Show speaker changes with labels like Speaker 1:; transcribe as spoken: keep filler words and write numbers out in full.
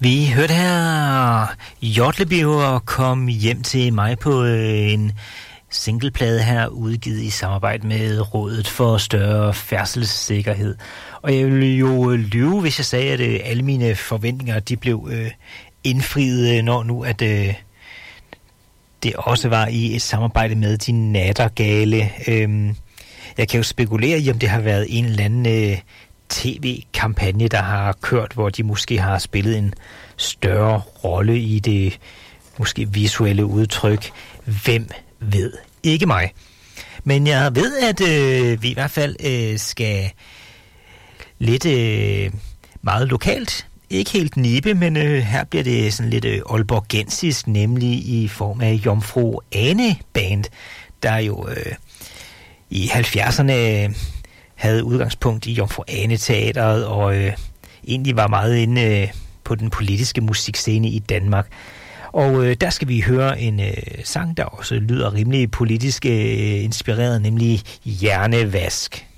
Speaker 1: Vi hørte her Hjortlebiver kom hjem til mig på en singleplade her, udgivet i samarbejde med Rådet for Større Færdselssikkerhed. Og jeg ville jo lyve, hvis jeg sagde, at alle mine forventninger, de blev øh, indfriet, når nu at øh, det også var i et samarbejde med De Nattergale. Øhm, jeg kan jo spekulere i, om det har været en eller anden øh, tv-kampagne, der har kørt, hvor de måske har spillet en større rolle i det måske visuelle udtryk. Hvem ved? Ikke mig. Men jeg ved, at øh, vi i hvert fald øh, skal lidt øh, meget lokalt. Ikke helt nibe, men øh, her bliver det sådan lidt øh, aalborgensisk, nemlig i form af Jomfru Ane Band, der jo øh, i halvfjerdserne havde udgangspunkt i Jomfru Ane Teatret, og øh, egentlig var meget inde øh, på den politiske musikscene i Danmark. Og øh, der skal vi høre en øh, sang, der også lyder rimelig politisk øh, inspireret, nemlig Hjernevask.